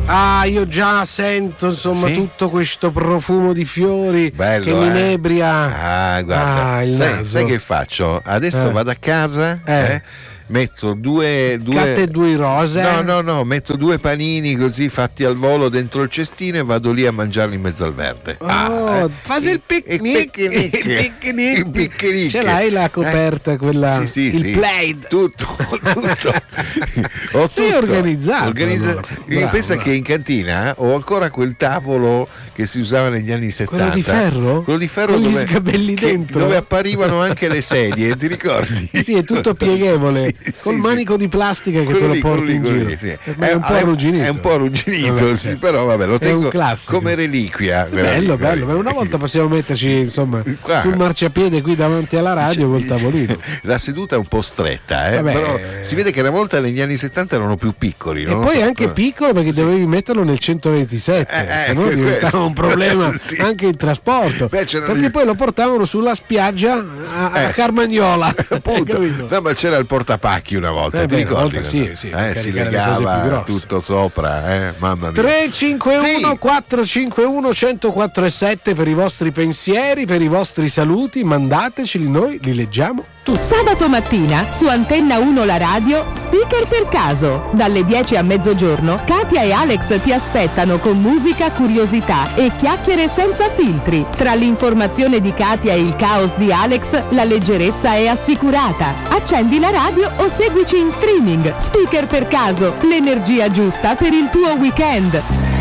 Io già sento insomma tutto questo profumo di fiori. Bello, che mi inebria. Guarda, sai che faccio? Adesso vado a casa, metto due rose. No, metto 2 panini così fatti al volo dentro il cestino e vado lì a mangiarli in mezzo al verde. Fai il picnic. Il picnic. Ce l'hai la coperta, quella il plaid. Tutto. Ho sei tutto organizzato. Io penso che in cantina ho ancora quel tavolo che si usava negli anni 70. Quello di ferro? Quello di ferro con dove, gli sgabelli dentro. Dove apparivano anche le sedie, ti ricordi? Sì, è tutto pieghevole. Col manico di plastica che te lo porti in giro. Ma è un po' arrugginito. È un po' arrugginito, però vabbè, lo tengo come reliquia. Bello. Una volta possiamo metterci insomma sul marciapiede qui davanti alla radio col tavolino. La seduta è un po' stretta, però si vede che una volta negli anni 70 erano più piccoli. E poi anche piccolo perché dovevi metterlo nel 127, se no diventava un problema anche il trasporto. Perché poi lo portavano sulla spiaggia a Carmagnola. Appunto. No, ma c'era il portapacchi una volta, ti ricordi? Si legava tutto sopra, mamma mia. 351 451 1047 per i vostri pensieri, per i vostri saluti, mandateceli, noi li leggiamo tutti. Sabato mattina su Antenna 1 la radio, Speaker per caso. Dalle 10 a mezzogiorno Katia e Alex ti aspettano con musica, curiosità e chiacchiere senza filtri. Tra l'informazione di Katia e il caos di Alex, la leggerezza è assicurata. Accendi la radio o seguici in streaming. Speaker per caso, l'energia giusta per il tuo weekend.